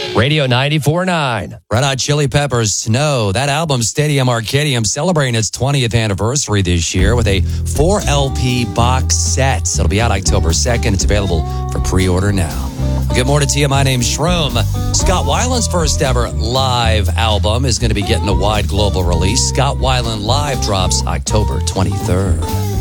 Radio 94.9. Red Hot Chili Peppers, Snow. That album, Stadium Arcadium, celebrating its 20th anniversary this year with a 4 LP box set. It'll be out October 2nd. It's available for pre-order now. Good morning to you. My name's Shroom. Scott Weiland's first ever live album is going to be getting a wide global release. Scott Weiland Live drops October 23rd.